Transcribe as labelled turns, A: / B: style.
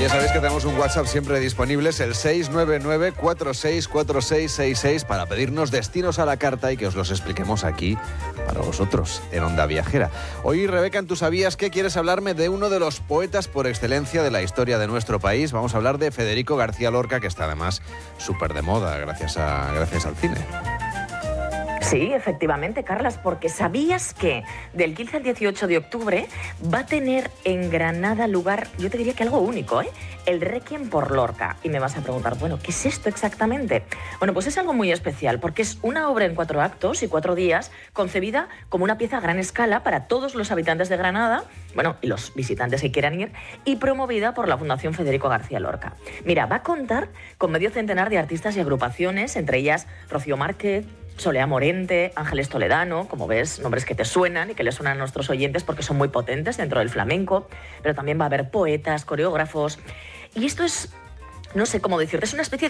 A: Ya sabéis que tenemos un WhatsApp siempre disponible, es el 699-464666 para pedirnos destinos a la carta y que os los expliquemos aquí para vosotros en Onda Viajera. Hoy, Rebeca, en ¿Tú sabías qué? Quieres hablarme de uno de los poetas por excelencia de la historia de nuestro país. Vamos a hablar de Federico García Lorca, que está además súper de moda gracias al cine.
B: Sí, efectivamente, Carlas, porque ¿sabías que del 15 al 18 de octubre va a tener en Granada lugar, yo te diría que algo único, el Requiem por Lorca? Y me vas a preguntar, bueno, ¿qué es esto exactamente? Bueno, pues es algo muy especial, porque es una obra en 4 actos y 4 días, concebida como una pieza a gran escala para todos los habitantes de Granada, bueno, y los visitantes que quieran ir, y promovida por la Fundación Federico García Lorca. Mira, va a contar con medio centenar de artistas y agrupaciones, entre ellas Rocío Márquez, Solea Morente, Ángeles Toledano, como ves, nombres que te suenan y que les suenan a nuestros oyentes porque son muy potentes dentro del flamenco, pero también va a haber poetas, coreógrafos, y esto es, no sé cómo decirte, es una especie